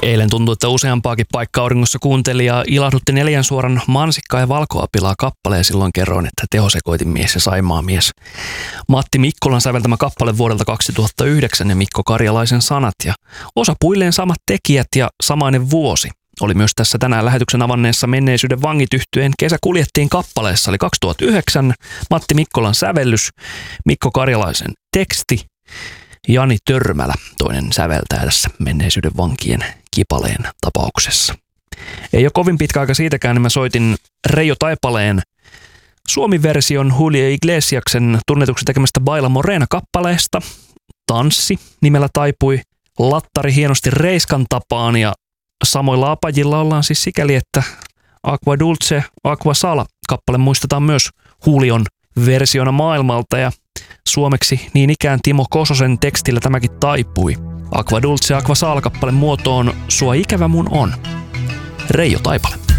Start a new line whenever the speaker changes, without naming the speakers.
Eilen tuntui, että useampaakin paikkaa auringossa kuunteli ja ilahdutti 4 suoran mansikkaa ja valkoapilaa kappale ja silloin kerroin, että tehosekoitin mies ja Saimaa mies. Matti Mikkolan säveltämä kappale vuodelta 2009 ja Mikko Karjalaisen sanat ja osapuilleen samat tekijät ja samainen vuosi. Oli myös tässä tänään lähetyksen avanneessa Menneisyyden vangit -yhtyeen Kesä kuljettiin kappaleessa, eli 2009, Matti Mikkolan sävellys, Mikko Karjalaisen teksti, Jani Törmälä, toinen säveltäjä tässä Menneisyyden vankien kipaleen tapauksessa. Ei ole kovin pitkä aika siitäkään, niin mä soitin Reijo Taipaleen suomi-version Julio Iglesiaksen tunnetuksi tekemästä Baila Morena-kappaleesta. Tanssi nimellä taipui lattari hienosti Reiskan tapaan ja samoilla apajilla ollaan siis sikäli, että Aqua Dulce, Aqua Sala -kappale muistetaan myös Julion versiona maailmalta ja suomeksi niin ikään Timo Kososen tekstillä tämäkin taipui. Aqua Dulce, Aqua Sala -kappaleen muotoon Sua ikävä mun on. Reijo Taipale.